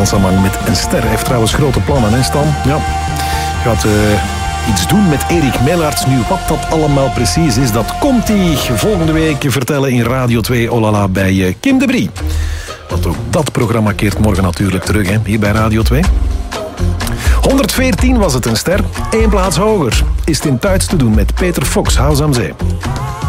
Dansamang met een ster. Hij heeft trouwens grote plannen, hè Stan? Ja. Gaat iets doen met Erik Mellaerts. Nu, wat dat allemaal precies is, dat komt hij volgende week vertellen in Radio 2 Olala bij Kim de Brie. Want ook dat programma keert morgen natuurlijk terug, hè, hier bij Radio 2. 114 was het een ster. 1 plaats hoger is het in Tuits te doen met Peter Fox, Huis am Zee.